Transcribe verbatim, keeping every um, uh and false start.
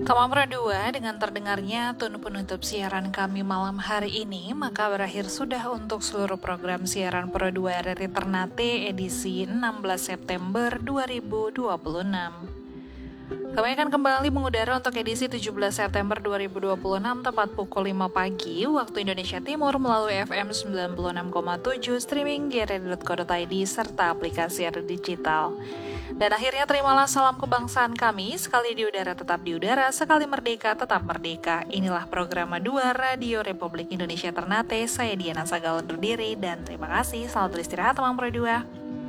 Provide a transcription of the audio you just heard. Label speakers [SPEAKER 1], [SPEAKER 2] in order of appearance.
[SPEAKER 1] Tamam Pro dua dengan terdengarnya tune penutup siaran kami malam hari ini, maka berakhir sudah untuk seluruh program siaran Pro dua R R I Ternate edisi enam belas September dua ribu dua puluh enam. Kami akan kembali mengudara untuk edisi tujuh belas September dua ribu dua puluh enam tepat pukul lima pagi waktu Indonesia Timur melalui F M sembilan puluh enam koma tujuh, streaming g r d dot co dot i d serta aplikasi R Digital. Dan akhirnya terimalah salam kebangsaan kami, sekali di udara tetap di udara, sekali merdeka tetap merdeka. Inilah program dua Radio Republik Indonesia Ternate, saya Diana Sagal undur diri dan terima kasih. Selamat beristirahat teman Pro dua.